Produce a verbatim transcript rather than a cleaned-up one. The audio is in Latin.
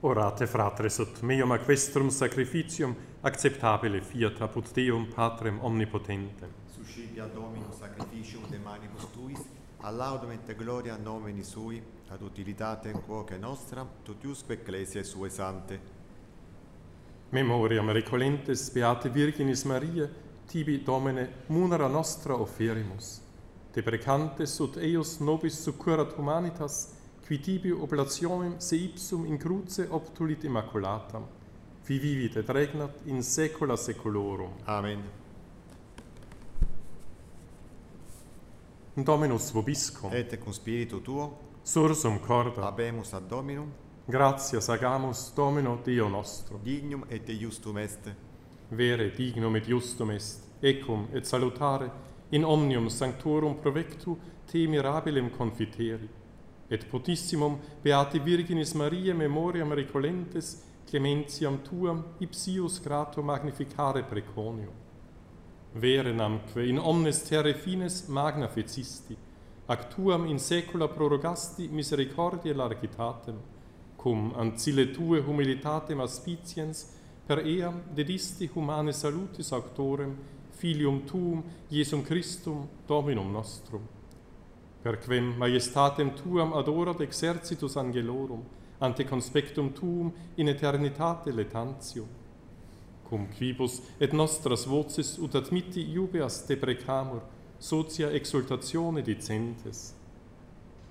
Orate, fratres, ut meum ac vestrum sacrificium acceptabile fiat apud Deum Patrem omnipotentem. Suscipia Dominus sacrificium de manibus tuis, a laudem et gloria nomini sui, ad utilitatem quoque nostra, totiusque ecclesiae sue sante. Memoriam recolentes Beate Virginis Maria, tibi Domine munera nostra offerimus. Deprecantes ut eius nobis succurat humanitas, qui tibi oblationem se ipsum in cruce obtulit immaculatam, vi vivit et regnat in saecula saeculorum. Amen. Dominus vobiscum, Et cum spiritu tuo, sursum corda, habemus ad Dominum, gratias agamus Domino Deo nostro. dignum et justum est. Vere dignum et justum est, ecum et salutare, in omnium sanctorum provectu te mirabilem confiteri, et potissimum Beate Virginis Maria memoriam recolentes clementiam tuam ipsius grato magnificare preconio. Vere namque in omnes terre fines magna fecisti, ac tuam in saecula prorogasti misericordiae largitatem, cum ancille tue humilitatem aspiciens per eam dedisti humane salutis auctorem, filium tuum, Iesum Christum, Dominum nostrum. Per quem majestatem tuam adorat exercitus angelorum, ante conspectum tuum in eternitate letantium. Cum quibus et nostras voces ut admitti iubeas deprecamur, socia exultatione dicentes.